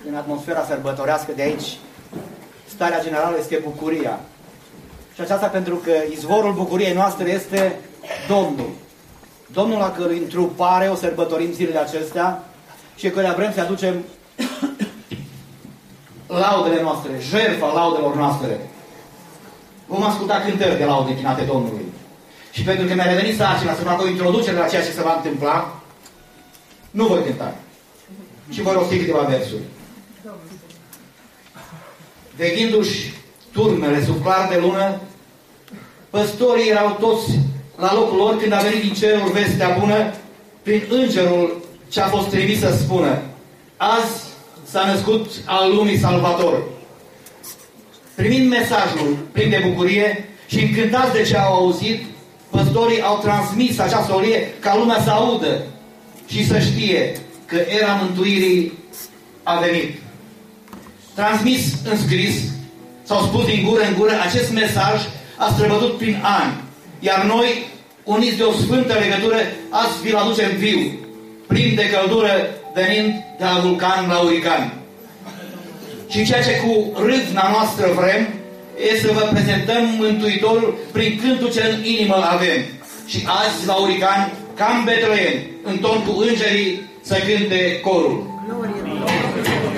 în atmosfera sărbătorească de aici, starea generală este bucuria. Și aceasta pentru că izvorul bucuriei noastre este Domnul. Domnul la cărui întrupare o sărbătorim zilele acestea și căruia vrem să aducem laudele noastre, jertfa laudelor noastre. Vom asculta cântări de laude închinate Domnului. Și pentru că mi-a revenit sarcina să fac o introducere la ceea ce se va întâmpla, nu voi cânta. Și voi rosti câteva versuri. Veghindu-și turmele sub clar de lună, păstorii erau toți la locul lor când a venit din cerul vestea bună prin îngerul ce a fost trimis să spună: azi s-a născut al lumii Salvator. Primind mesajul plin de bucurie și încântați de ce au auzit, păstorii au transmis acea solie ca lumea să audă și să știe că era mântuirii a venit. Transmis în scris, s-au spus din gură în gură, acest mesaj a străbătut prin ani, iar noi, uniți de o sfântă legătură, azi vi-l aducem viu, plin de căldură, venind de la vulcan la urican. Și ceea ce cu râvna noastră vrem, e să vă prezentăm Mântuitorul prin cântul ce în inimă avem. Și azi, la urican, ca în Betleem, în ton cu îngerii, să cânte corul. Glorie.